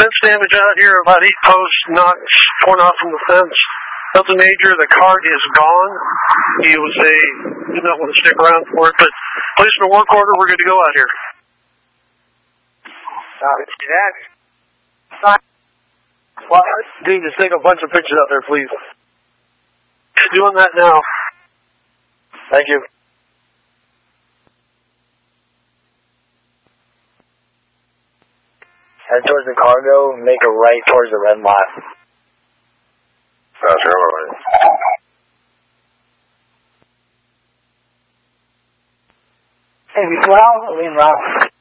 fence damage out here, about 8 posts torn off from the fence. Nothing major. The cart is gone. He did not want to stick around for it, but placing a work order, we're good to go out here. See that? Dean, just take a bunch of pictures out there, please. Doing that now. Thank you. Head towards the cargo, make a right towards the red lot. Hey, we swell or we in route?